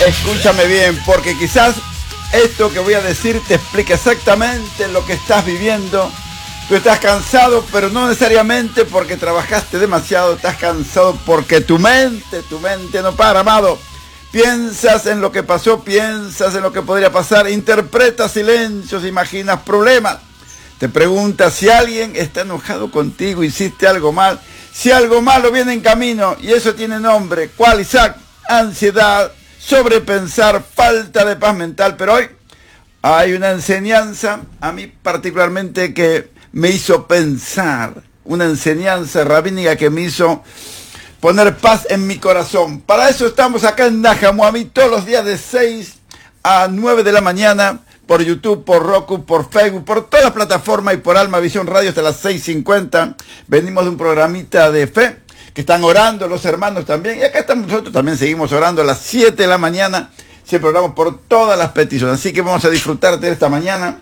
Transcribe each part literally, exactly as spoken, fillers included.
escúchame bien, porque quizás esto que voy a decir te explica exactamente lo que estás viviendo. Tú estás cansado, pero no necesariamente porque trabajaste demasiado, estás cansado porque tu mente, tu mente no para, amado. Piensas en lo que pasó, piensas en lo que podría pasar, interpretas silencios, imaginas problemas. Te preguntas si alguien está enojado contigo, hiciste algo mal, si algo malo viene en camino, y eso tiene nombre. ¿Cuál, Isaac? Ansiedad, sobrepensar, falta de paz mental. Pero hoy hay una enseñanza, a mí particularmente, que me hizo pensar, una enseñanza rabínica que me hizo poner paz en mi corazón. Para eso estamos acá en Najamuamí todos los días de seis a nueve de la mañana, por YouTube, por Roku, por Facebook, por todas las plataformas y por Alma Visión Radio hasta las seis cincuenta. Venimos de un programita de fe, que están orando los hermanos también. Y acá estamos nosotros, también seguimos orando a las siete de la mañana. Siempre oramos por todas las peticiones. Así que vamos a disfrutar de esta mañana.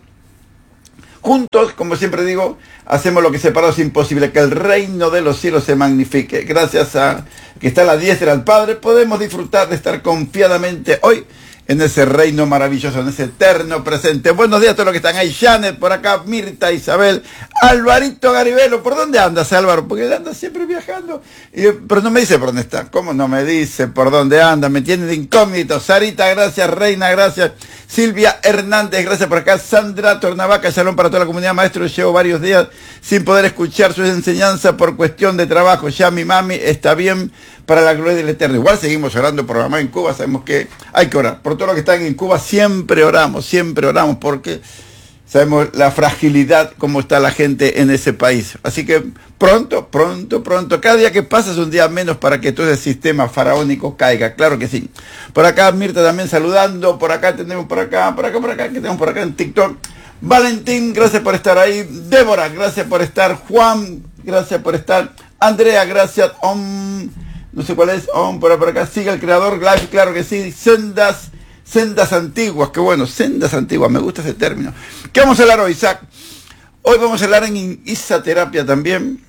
Juntos, como siempre digo, hacemos lo que separados es imposible, que el reino de los cielos se magnifique. Gracias a que está a la diestra del Padre, podemos disfrutar de estar confiadamente hoy en ese reino maravilloso, en ese eterno presente. Buenos días a todos los que están ahí. Janet, por acá, Mirta, Isabel, Alvarito Garibelo. ¿Por dónde andas, Álvaro? Porque él anda siempre viajando. Y, pero no me dice por dónde está. ¿Cómo no me dice por dónde anda? Me tiene de incógnito. Sarita, gracias. Reina, gracias. Silvia Hernández, gracias por acá. Sandra Tornavaca, shalom para toda la comunidad. Maestro, llevo varios días sin poder escuchar sus enseñanzas por cuestión de trabajo. Ya mi mami está bien, para la gloria del Eterno. Igual seguimos orando por mamá en Cuba. Sabemos que hay que orar. Por todos los que están en Cuba, siempre oramos, siempre oramos, porque sabemos la fragilidad, cómo está la gente en ese país. Así que pronto, pronto, pronto, cada día que pasa es un día menos para que todo ese sistema faraónico caiga. Claro que sí. Por acá Mirta también saludando. Por acá tenemos, por acá, por acá, por acá, que tenemos por acá en TikTok. Valentín, gracias por estar ahí. Débora, gracias por estar. Juan, gracias por estar. Andrea, gracias. Om, no sé cuál es. Om, por, por acá. Sigue el creador. Claro que sí. Sendas. Sendas antiguas, qué bueno, sendas antiguas, me gusta ese término. ¿Qué vamos a hablar hoy, Isaac? Hoy vamos a hablar en Isaterapia también,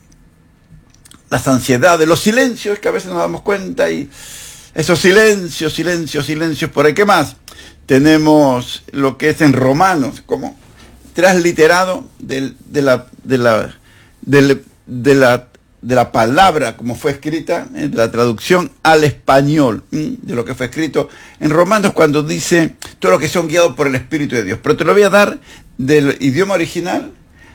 las ansiedades, los silencios que a veces nos damos cuenta, y esos silencios, silencios, silencios por ahí. ¿Qué más? Tenemos lo que es en Romanos, como transliterado del, de la, de la, del, de la de la palabra como fue escrita, ¿eh? de la traducción al español, ¿eh? de lo que fue escrito en Romanos, cuando dice todo lo que son guiados por el Espíritu de Dios. Pero te lo voy a dar del idioma original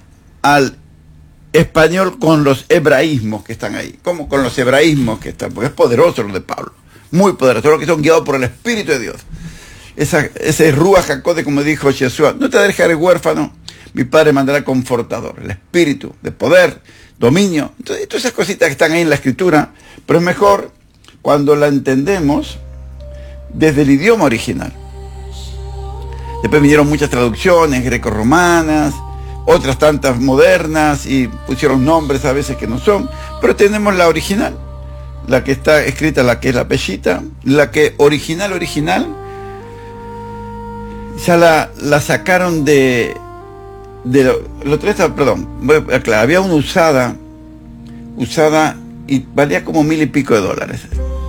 al español con los hebraísmos que están ahí. ¿Cómo? Con los hebraísmos que están, porque es poderoso lo de Pablo, muy poderoso, todo lo que son guiados por el Espíritu de Dios. Esa, ese Ruach HaKodesh, como dijo Yeshua, no te dejaré huérfano, mi Padre mandará confortador, el Espíritu de poder, dominio. Entonces, todas esas cositas que están ahí en la Escritura, pero es mejor cuando la entendemos desde el idioma original. Después vinieron muchas traducciones greco-romanas, otras tantas modernas, y pusieron nombres a veces que no son, pero tenemos la original, la que está escrita, la que es la Peshita, la que original, original, ya la, la sacaron de... de lo, lo tres, perdón, voy a aclarar, había una usada, usada y valía como mil y pico de dólares.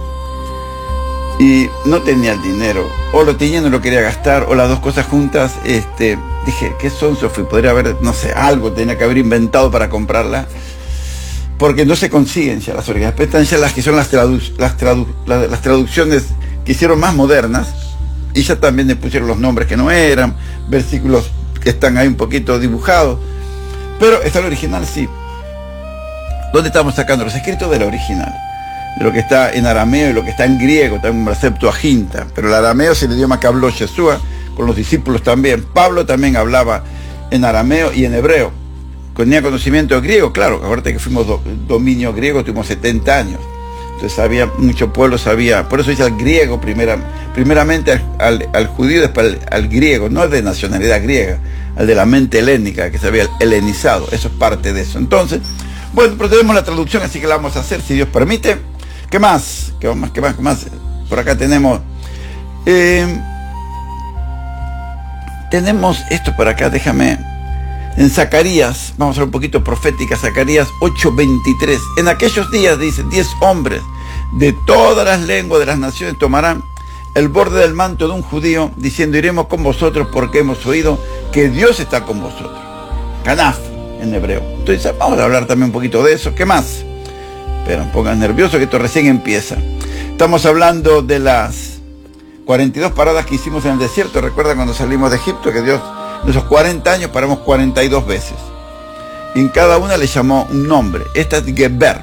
Y no tenía el dinero, o lo tenía y no lo quería gastar, o las dos cosas juntas. Este, dije, ¿qué sonso fui? Podría haber, no sé, algo tenía que haber inventado para comprarla, porque no se consiguen ya las originales. Después están ya las que son las, tradu las, tradu las, las traducciones que hicieron más modernas, y ya también le pusieron los nombres que no eran, versículos que están ahí un poquito dibujados, pero está el original, sí. ¿Dónde estamos sacando? Los escritos del original, de lo que está en arameo y lo que está en griego, también la Septuaginta, pero el arameo es el idioma que habló Yeshua con los discípulos también. Pablo también hablaba en arameo y en hebreo. Tenía conocimiento de griego, claro, acuérdate que fuimos do, dominio griego, tuvimos setenta años. Entonces sabía, mucho pueblo sabía, por eso dice al griego primera, primeramente al, al, al judío, después al, al griego, no de nacionalidad griega, al de la mente helénica, que se había helenizado. Eso es parte de eso. Entonces, bueno, pero tenemos la traducción, así que la vamos a hacer, si Dios permite. ¿Qué más? ¿Qué más? ¿Qué más? ¿Qué más? Por acá tenemos, eh, tenemos esto por acá, déjame, en Zacarías, vamos a ver un poquito profética, Zacarías ocho veintitrés. En aquellos días, dice, diez hombres de todas las lenguas de las naciones tomarán el borde del manto de un judío, diciendo: iremos con vosotros porque hemos oído que Dios está con vosotros. Kanaf, en hebreo. Entonces vamos a hablar también un poquito de eso. ¿Qué más? Pero no pongan nervioso que esto recién empieza. Estamos hablando de las cuarenta y dos paradas que hicimos en el desierto. Recuerda cuando salimos de Egipto que Dios, en esos cuarenta años, paramos cuarenta y dos veces. Y en cada una le llamó un nombre. Esta es Geber.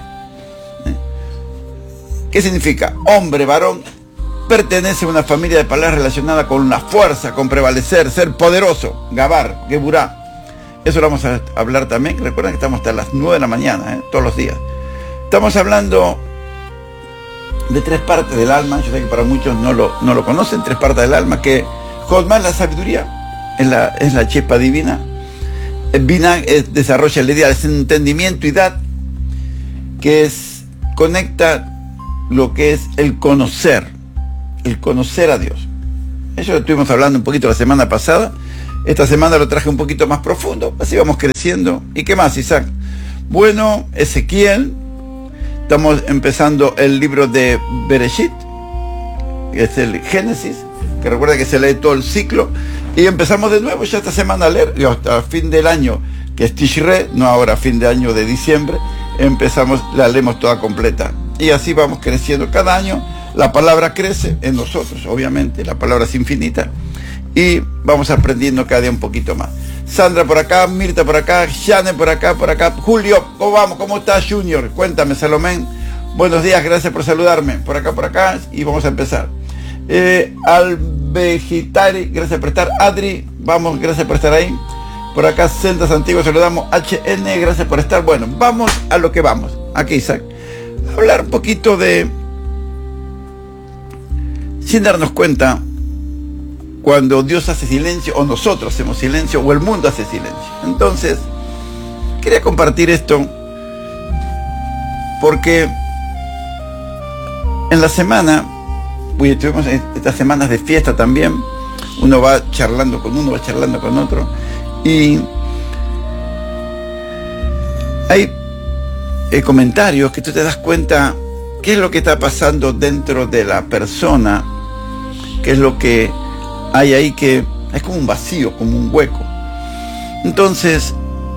¿Qué significa? Hombre, varón, pertenece a una familia de palabras relacionadas con la fuerza, con prevalecer, ser poderoso. Gabar, Geburá. Eso lo vamos a hablar también. Recuerden que estamos hasta las nueve de la mañana, ¿eh? Todos los días. Estamos hablando de tres partes del alma. Yo sé que para muchos no lo, no lo conocen. Tres partes del alma, que Jodmá es la sabiduría, es la, es la chispa divina. Binah es, desarrolla el ideal, es entendimiento y dad, que es, conecta lo que es el conocer, el conocer a Dios. Eso lo estuvimos hablando un poquito la semana pasada. Esta semana lo traje un poquito más profundo, así vamos creciendo. ¿Y qué más, Isaac? Bueno, Ezequiel, estamos empezando el libro de Bereshit, que es el Génesis, que recuerda que se lee todo el ciclo, y empezamos de nuevo ya esta semana a leer, y hasta el fin del año, que es Tishrei, no ahora fin de año de diciembre, empezamos, la leemos toda completa. Y así vamos creciendo cada año. La palabra crece en nosotros, obviamente, la palabra es infinita, y vamos aprendiendo cada día un poquito más. Sandra por acá, Mirta por acá, Shane por acá, por acá. Julio, ¿cómo vamos? ¿Cómo estás, Junior? Cuéntame, Salomé. Buenos días, gracias por saludarme. Por acá, por acá, y vamos a empezar. Eh, Albegitari, gracias por estar. Adri, vamos, gracias por estar ahí. Por acá, Celtas Antiguos, saludamos. H N, gracias por estar. Bueno, vamos a lo que vamos. Aquí, Isaac. Hablar un poquito de, sin darnos cuenta, cuando Dios hace silencio, o nosotros hacemos silencio, o el mundo hace silencio. Entonces, quería compartir esto, porque en la semana, uy, tuvimos estas semanas de fiesta también, uno va charlando con uno, va charlando con otro, y hay eh, comentarios que tú te das cuenta qué es lo que está pasando dentro de la persona, qué es lo que hay ahí, que es como un vacío, como un hueco. Entonces,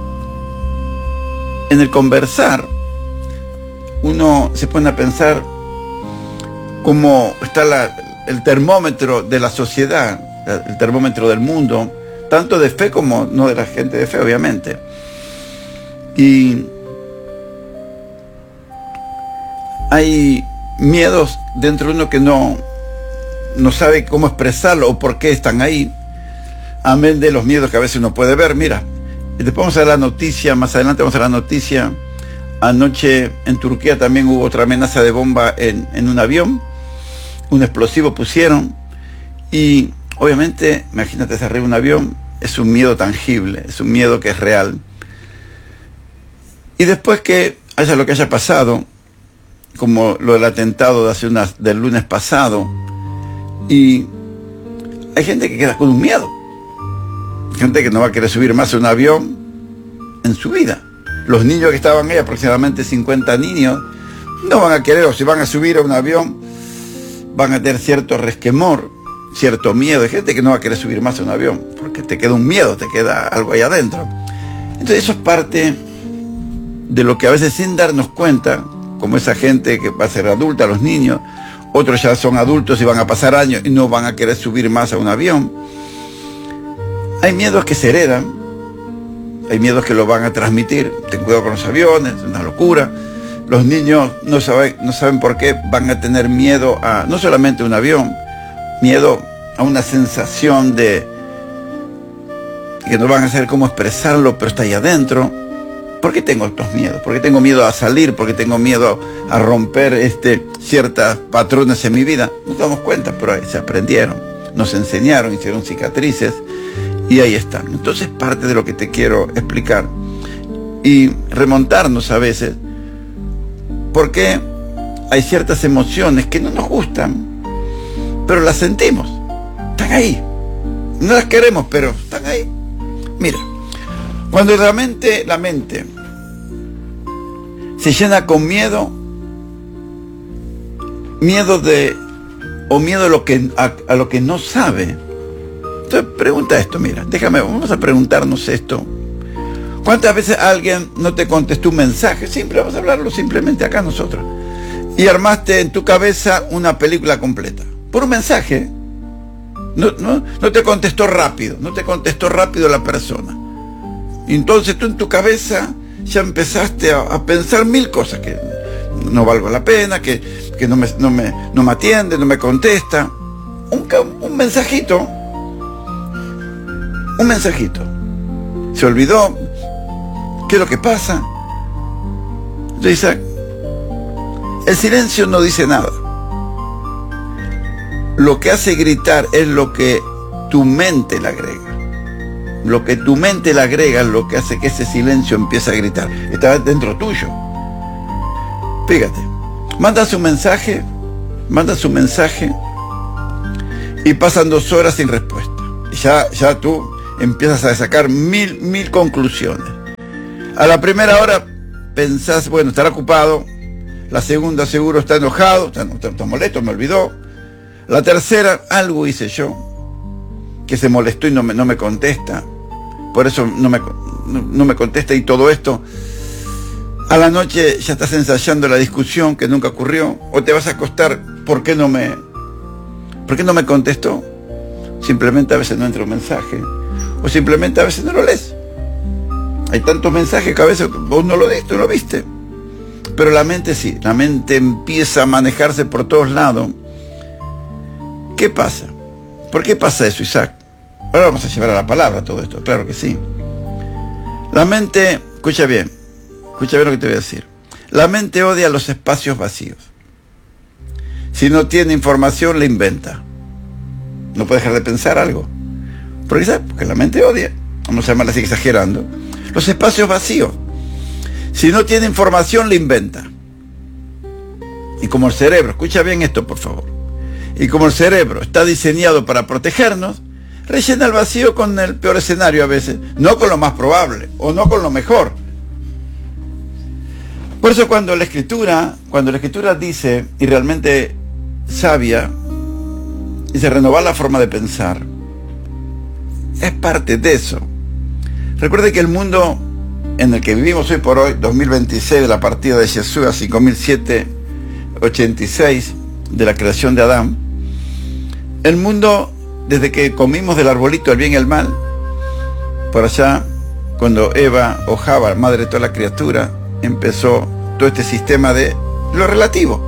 en el conversar, uno se pone a pensar cómo está la, el termómetro de la sociedad, el termómetro del mundo, tanto de fe como no de la gente de fe, obviamente. Y hay miedos dentro de uno que no, no sabe cómo expresarlo o por qué están ahí, amén de los miedos que a veces uno puede ver. Mira, después vamos a ver la noticia, más adelante vamos a ver la noticia. Anoche en Turquía también hubo otra amenaza de bomba en, en un avión, un explosivo pusieron, y obviamente, imagínate, se arriba un avión, es un miedo tangible, es un miedo que es real. Y después que haya lo que haya pasado, como lo del atentado de hace unas, del lunes pasado, y hay gente que queda con un miedo, gente que no va a querer subir más a un avión en su vida. Los niños que estaban ahí, aproximadamente cincuenta niños, no van a querer, o si van a subir a un avión, van a tener cierto resquemor, cierto miedo. Hay gente que no va a querer subir más a un avión, porque te queda un miedo, te queda algo ahí adentro. Entonces eso es parte de lo que a veces, sin darnos cuenta, como esa gente que va a ser adulta, los niños, otros ya son adultos y van a pasar años y no van a querer subir más a un avión. Hay miedos que se heredan, hay miedos que lo van a transmitir. Ten cuidado con los aviones, es una locura. Los niños no saben, no saben por qué van a tener miedo a, no solamente un avión, miedo a una sensación de que no van a saber cómo expresarlo, pero está ahí adentro. ¿Por qué tengo estos miedos? ¿Por qué tengo miedo a salir? ¿Por qué tengo miedo a romper este, ciertas patrones en mi vida? No nos damos cuenta, pero ahí se aprendieron, nos enseñaron, hicieron cicatrices y ahí están. Entonces, parte de lo que te quiero explicar y remontarnos a veces, porque hay ciertas emociones que no nos gustan, pero las sentimos, están ahí, no las queremos, pero están ahí. Mira, cuando la mente, la mente se llena con miedo, miedo de o miedo a lo que, a, a lo que no sabe. Entonces pregunta esto, mira, déjame, vamos a preguntarnos esto. ¿Cuántas veces alguien no te contestó un mensaje? Siempre vamos a hablarlo simplemente acá nosotros. Y armaste en tu cabeza una película completa. Por un mensaje. No, no, no te contestó rápido, no te contestó rápido la persona. Y entonces tú en tu cabeza ya empezaste a, a pensar mil cosas, que no valgo la pena, que, que no, me, no, me, no me atiende, no me contesta. Un, un mensajito, un mensajito. Se olvidó. ¿Qué es lo que pasa? Entonces, Isaac, el silencio no dice nada. Lo que hace gritar es lo que tu mente le agrega. Lo que tu mente le agrega es lo que hace que ese silencio empiece a gritar. Está dentro tuyo. Fíjate, mandas un mensaje, mandas un mensaje y pasan dos horas sin respuesta. Y ya, ya tú empiezas a sacar mil, mil conclusiones. A la primera hora pensás, bueno, estará ocupado. La segunda seguro está enojado, está, está, está molesto, me olvidó. La tercera, algo hice yo, que se molestó y no me, no me contesta. Por eso no me, no, no me contesta y todo esto. A la noche ya estás ensayando la discusión que nunca ocurrió. O te vas a acostar, ¿por qué no me, por qué no me contestó? Simplemente a veces no entra un mensaje. O simplemente a veces no lo lees. Hay tantos mensajes que a veces vos no lo leíste, no lo viste. Pero la mente sí, la mente empieza a manejarse por todos lados. ¿Qué pasa? ¿Por qué pasa eso, Isaac? Ahora vamos a llevar a la palabra todo esto, claro que sí. La mente, escucha bien, escucha bien lo que te voy a decir. La mente odia los espacios vacíos. Si no tiene información, la inventa. No puede dejar de pensar algo. ¿Por qué sabes? Porque la mente odia, vamos a llamarla así exagerando, los espacios vacíos. Si no tiene información, la inventa. Y como el cerebro, escucha bien esto por favor, y como el cerebro está diseñado para protegernos, rellena el vacío con el peor escenario a veces, no con lo más probable, o no con lo mejor. Por eso cuando la escritura, cuando la escritura dice, y realmente sabia, dice renovar la forma de pensar, es parte de eso. Recuerde que el mundo en el que vivimos hoy por hoy, dos mil veintiséis de la partida de Jesús a cinco mil setecientos ochenta y seis de la creación de Adán, el mundo desde que comimos del arbolito del bien y el mal, por allá cuando Eva o Java, madre de toda la criatura, empezó todo este sistema de lo relativo.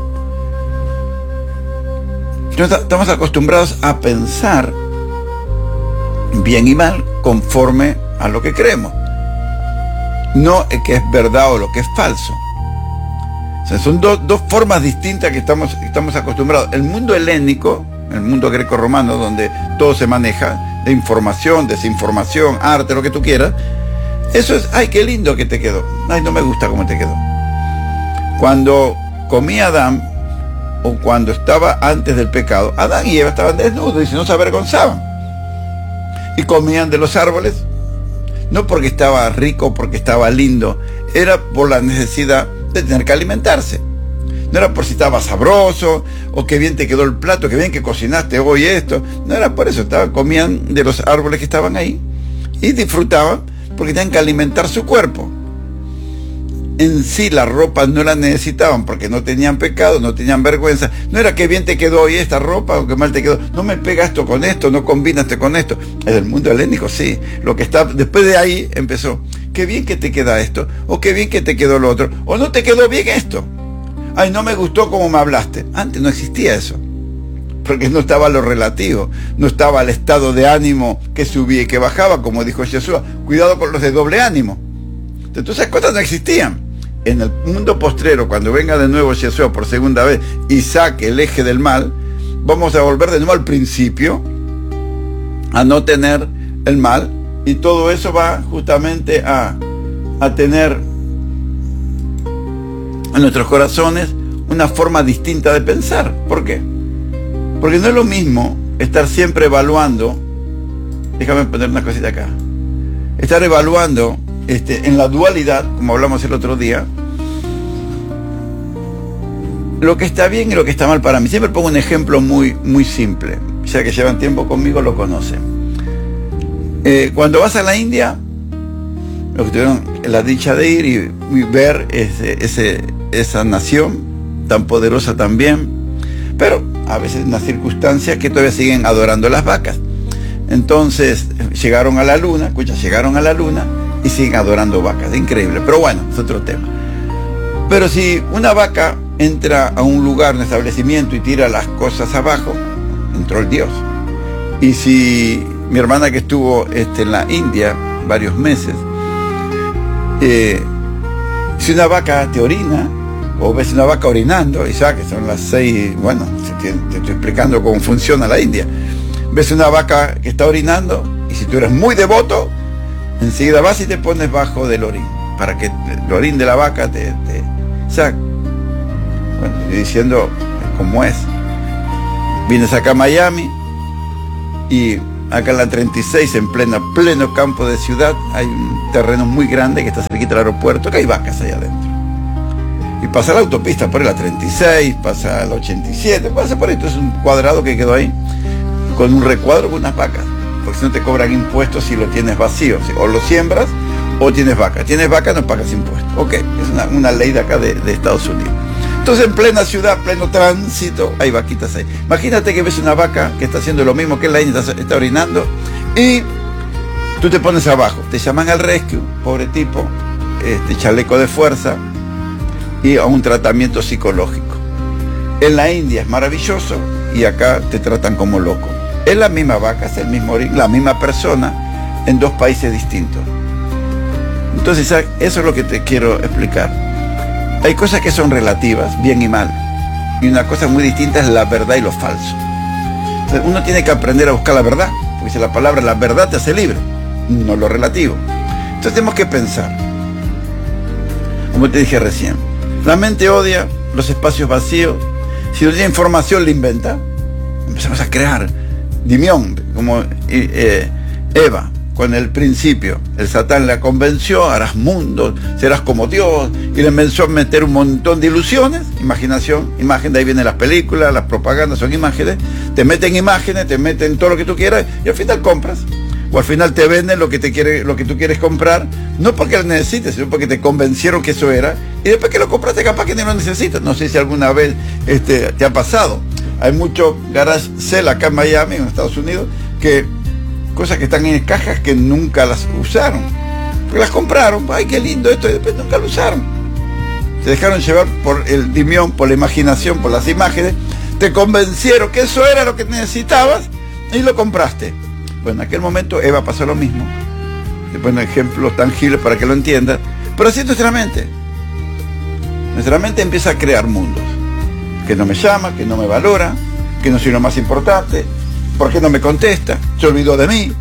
Estamos acostumbrados a pensar bien y mal conforme a lo que creemos, no que es verdad o lo que es falso. O sea, son do, dos formas distintas que estamos, estamos acostumbrados. El mundo helénico, el mundo greco-romano, donde todo se maneja, de información, desinformación, arte, lo que tú quieras, eso es, ay, qué lindo que te quedó, ay, no me gusta cómo te quedó. Cuando comía Adán, o cuando estaba antes del pecado, Adán y Eva estaban desnudos y no se avergonzaban. Y comían de los árboles, no porque estaba rico, porque estaba lindo, era por la necesidad de tener que alimentarse. No era por si estaba sabroso, o qué bien te quedó el plato, qué bien que cocinaste hoy esto. No era por eso, estaban, comían de los árboles que estaban ahí y disfrutaban porque tenían que alimentar su cuerpo. En sí la ropa no la necesitaban porque no tenían pecado, no tenían vergüenza. No era que bien te quedó hoy esta ropa o que mal te quedó. No me pega esto con esto, no combinaste con esto. En el mundo helénico sí. Lo que está después de ahí empezó. Qué bien que te queda esto, o qué bien que te quedó lo otro, o no te quedó bien esto. Ay, no me gustó cómo me hablaste. Antes no existía eso, porque no estaba lo relativo, no estaba el estado de ánimo que subía y que bajaba, como dijo Jesús. Cuidado con los de doble ánimo. Entonces esas cosas no existían. En el mundo postrero, cuando venga de nuevo Jesús por segunda vez y saque el eje del mal, vamos a volver de nuevo al principio, a no tener el mal, y todo eso va justamente a, a tener en nuestros corazones una forma distinta de pensar. ¿Por qué? Porque no es lo mismo estar siempre evaluando, déjame poner una cosita acá, estar evaluando Este, en la dualidad, como hablamos el otro día, lo que está bien y lo que está mal para mí. Siempre pongo un ejemplo muy, muy simple. Ya que llevan tiempo conmigo lo conocen. Eh, cuando vas a la India, los que tuvieron la dicha de ir y, y ver ese, ese, esa nación tan poderosa también, pero a veces unas circunstancias que todavía siguen adorando las vacas. Entonces llegaron a la luna, escucha, llegaron a la luna y siguen adorando vacas. Es increíble, pero bueno, es otro tema. Pero si una vaca entra a un lugar, un establecimiento y tira las cosas abajo, entró el Dios. Y si mi hermana que estuvo este, en la India varios meses, eh, si una vaca te orina, o ves una vaca orinando, y sabes que son las seis, bueno, te, te estoy explicando cómo funciona la India, ves una vaca que está orinando, y si tú eres muy devoto, enseguida vas y te pones bajo del orín, para que el orín de la vaca te... te o sea, bueno, estoy diciendo cómo es. Vienes acá a Miami, y acá en la treinta y seis, en plena, pleno campo de ciudad, hay un terreno muy grande que está cerquita del aeropuerto, que hay vacas ahí adentro. Y pasa la autopista por la treinta y seis, pasa la ochenta y siete, pasa por esto, es un cuadrado que quedó ahí, con un recuadro con unas vacas, porque si no te cobran impuestos si lo tienes vacío, o lo siembras, o tienes vaca. Tienes vaca, no pagas impuestos. Ok, es una, una ley de acá de, de Estados Unidos. Entonces en plena ciudad, pleno tránsito, hay vaquitas ahí. Imagínate que ves una vaca que está haciendo lo mismo que la India, está, está orinando, y tú te pones abajo, te llaman al rescue, pobre tipo, este chaleco de fuerza, y a un tratamiento psicológico. En la India es maravilloso, y acá te tratan como loco. Es la misma vaca, es el mismo orín, la misma persona, en dos países distintos. Entonces, Isaac, eso es lo que te quiero explicar. Hay cosas que son relativas, bien y mal. Y una cosa muy distinta es la verdad y lo falso. Entonces, uno tiene que aprender a buscar la verdad, porque si la palabra la verdad te hace libre, no lo relativo. Entonces tenemos que pensar. Como te dije recién, la mente odia los espacios vacíos. Si no tiene información, la inventa. Empezamos a crear. Dimión, como eh, Eva. Con el principio, el Satán la convenció, harás mundo, serás como Dios, y le empezó a meter un montón de ilusiones, imaginación, imagen, de ahí vienen las películas, las propagandas son imágenes, te meten imágenes, te meten todo lo que tú quieras, y al final compras, o al final te venden lo que, te quiere, lo que tú quieres comprar, no porque lo necesites, sino porque te convencieron que eso era, y después que lo compraste capaz que no lo necesitas. No sé si alguna vez este, te ha pasado. Hay mucho garage sale acá en Miami, en Estados Unidos, que cosas que están en cajas que nunca las usaron, porque las compraron, ay qué lindo esto, y después nunca lo usaron. Se dejaron llevar por el dimión, por la imaginación, por las imágenes, te convencieron que eso era lo que necesitabas y lo compraste. Bueno, en aquel momento Eva pasó lo mismo. Te pongo ejemplos tangibles para que lo entiendas, pero así es nuestra mente. Nuestra mente empieza a crear mundos, que no me llama, que no me valora, que no soy lo más importante. ¿Por qué no me contesta? Se olvidó de mí.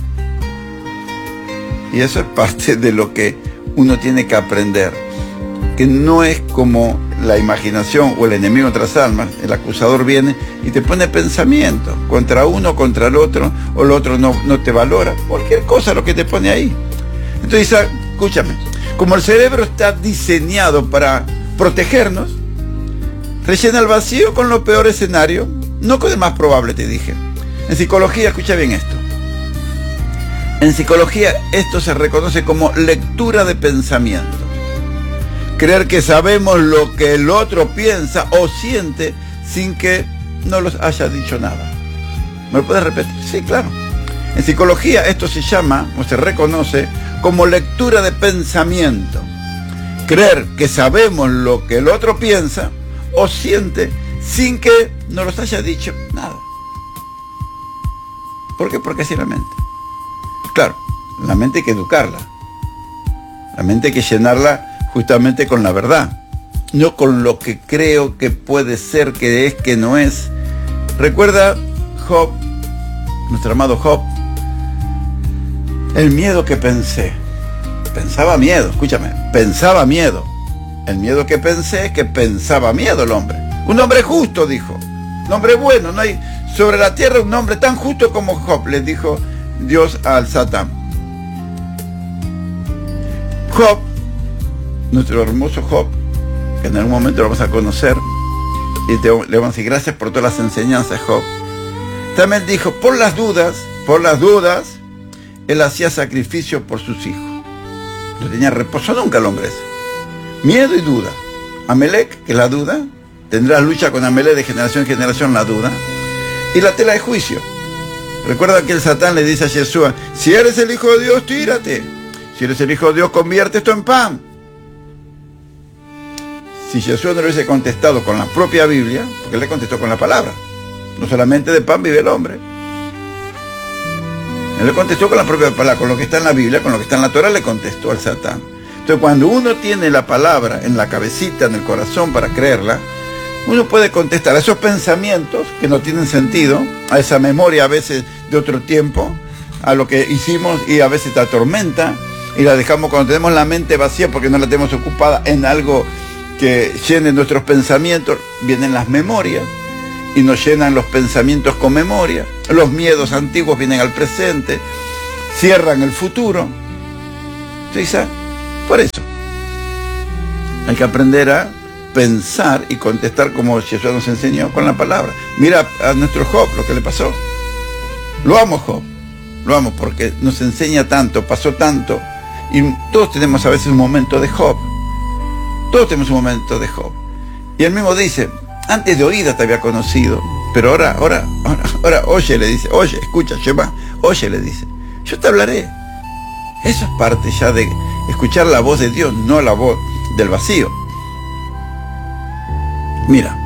Y eso es parte de lo que uno tiene que aprender. Que no es como la imaginación o el enemigo de otras almas. El acusador viene y te pone pensamiento contra uno, contra el otro, o el otro no, no te valora. Cualquier cosa lo que te pone ahí. Entonces, escúchame. Como el cerebro está diseñado para protegernos, rellena el vacío con lo peor escenario, no con el más probable, te dije. En psicología, escucha bien esto. En psicología esto se reconoce como lectura de pensamiento. Creer que sabemos lo que el otro piensa o siente sin que no los haya dicho nada. ¿Me lo puedes repetir? Sí, claro. En psicología esto se llama, o se reconoce, como lectura de pensamiento. Creer que sabemos lo que el otro piensa o siente sin que no los haya dicho nada. ¿Por qué? Porque así es la mente. Claro, la mente hay que educarla. La mente hay que llenarla justamente con la verdad, no con lo que creo que puede ser, que es, que no es. Recuerda Job, nuestro amado Job, el miedo que pensé. Pensaba miedo, escúchame, pensaba miedo. El miedo que pensé es que pensaba miedo el hombre. Un hombre justo, dijo. Un hombre bueno, no hay sobre la tierra un hombre tan justo como Job, le dijo Dios al Satán. Job, nuestro hermoso Job, que en algún momento lo vamos a conocer, y te, le vamos a decir gracias por todas las enseñanzas, Job. También dijo, por las dudas, por las dudas, él hacía sacrificio por sus hijos. No tenía reposo nunca el hombre ese. Miedo y duda. Amelec, que es la duda, tendrá lucha con Amelec de generación en generación, la duda. Y la tela de juicio. Recuerda que el Satán le dice a Yeshua, si eres el Hijo de Dios, tírate. Si eres el Hijo de Dios, convierte esto en pan. Si Yeshua no le hubiese contestado con la propia Biblia, porque él le contestó con la palabra. No solamente de pan vive el hombre. Él le contestó con la propia palabra, con lo que está en la Biblia, con lo que está en la Torah, le contestó al Satán. Entonces, cuando uno tiene la palabra en la cabecita, en el corazón para creerla, uno puede contestar a esos pensamientos que no tienen sentido, a esa memoria a veces de otro tiempo, a lo que hicimos y a veces te atormenta, y la dejamos cuando tenemos la mente vacía porque no la tenemos ocupada en algo que llene nuestros pensamientos, vienen las memorias y nos llenan los pensamientos con memoria. Los miedos antiguos vienen al presente, cierran el futuro. Entonces, por eso hay que aprender a pensar y contestar como Jesús nos enseñó con la palabra. Mira a nuestro Job lo que le pasó. Lo amo, Job, lo amo porque nos enseña tanto, pasó tanto, y todos tenemos a veces un momento de Job. Todos tenemos un momento de Job. Y él mismo dice, antes de oída te había conocido, pero ahora, ahora, ahora, ahora, oye, le dice, oye, escucha, Shema, oye, le dice, yo te hablaré. Eso es parte ya de escuchar la voz de Dios, no la voz del vacío. Mira,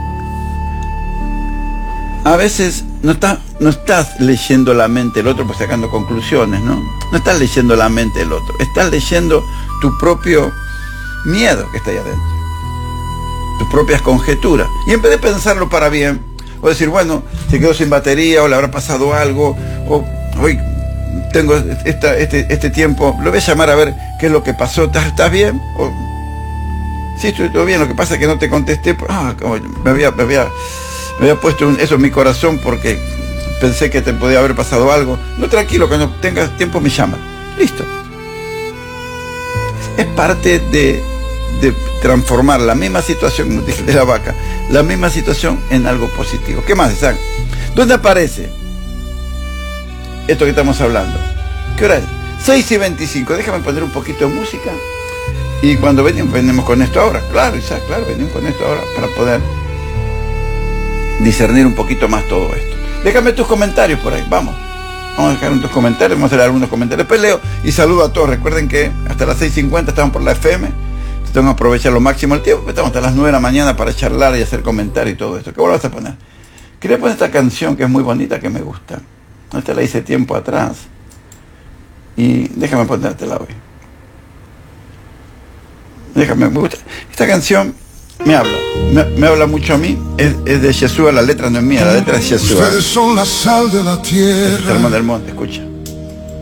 a veces no, está, no estás leyendo la mente del otro pues sacando conclusiones, ¿no? No estás leyendo la mente del otro, estás leyendo tu propio miedo que está ahí adentro, tus propias conjeturas. Y en vez de pensarlo para bien, o decir, bueno, se quedó sin batería, o le habrá pasado algo, o hoy tengo esta, este, este tiempo, lo voy a llamar a ver qué es lo que pasó, ¿estás, estás bien? O, sí, estoy todo bien, lo que pasa es que no te contesté, ah, me, había, me, había, me había puesto un, eso en mi corazón porque pensé que te podía haber pasado algo. No, tranquilo, cuando tengas tiempo me llama. Listo. Es parte de, de transformar la misma situación, como dije, de la vaca, la misma situación en algo positivo. ¿Qué más, Isaac? ¿Dónde aparece esto que estamos hablando? ¿Qué hora es? seis y veinticinco. Déjame poner un poquito de música. Y cuando venimos, venimos con esto ahora. Claro, Isaac, claro, venimos con esto ahora para poder discernir un poquito más todo esto. Déjame tus comentarios por ahí, vamos. Vamos a dejar unos comentarios, vamos a hacer algunos comentarios. Después leo y saludo a todos. Recuerden que hasta las seis cincuenta estamos por la F M. Entonces tengo que aprovechar lo máximo el tiempo. Estamos hasta las nueve de la mañana para charlar y hacer comentarios y todo esto. ¿Qué vuelvas a poner? Quería poner esta canción que es muy bonita, que me gusta. Esta la hice tiempo atrás. Y déjame ponértela hoy. Déjame, me gusta. Esta canción me habla, me, me habla mucho a mí. Es, es de Yeshua, la letra no es mía, la letra es Yeshua. Ustedes son la sal de la tierra. Es Sermón del Monte, escucha.